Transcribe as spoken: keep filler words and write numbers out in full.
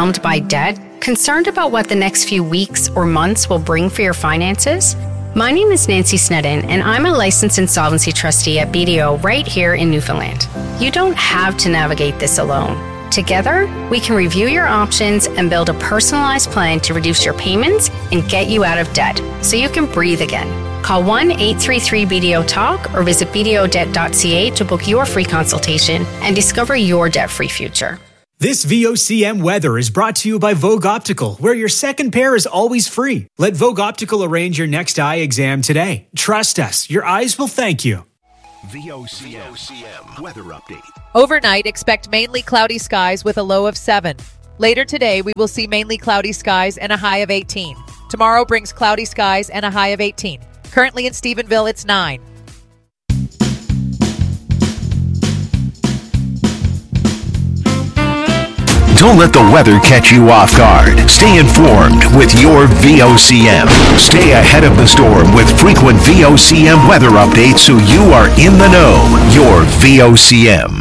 overwhelmed by debt? Concerned about what the next few weeks or months will bring for your finances? My name is Nancy Snedden, and I'm a licensed insolvency trustee at B D O right here in Newfoundland. You don't have to navigate this alone. Together, we can review your options and build a personalized plan to reduce your payments and get you out of debt so you can breathe again. Call one eight three three B D O talk or visit b d o debt dot c a to book your free consultation and discover your debt-free future. This V O C M weather is brought to you by Vogue Optical, where your second pair is always free. Let Vogue Optical arrange your next eye exam today. Trust us, your eyes will thank you. V O C M weather update. Overnight, expect mainly cloudy skies with a low of seven. Later today, we will see mainly cloudy skies and a high of eighteen. Tomorrow brings cloudy skies and a high of eighteen. Currently in Stephenville, it's nine. Don't let the weather catch you off guard. Stay informed with your V O C M. Stay ahead of the storm with frequent V O C M weather updates so you are in the know. Your V O C M.